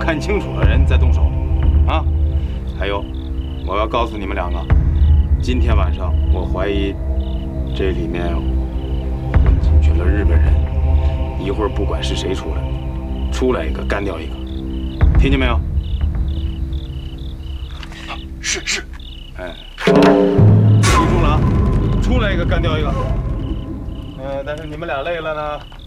看清楚了人再动手，啊！还有，我要告诉你们两个，今天晚上我怀疑这里面混进去了日本人，一会儿不管是谁出来，出来一个干掉一个，听见没有？ 是。 哎，好，记住了啊，出来一个干掉一个。但是你们俩累了呢，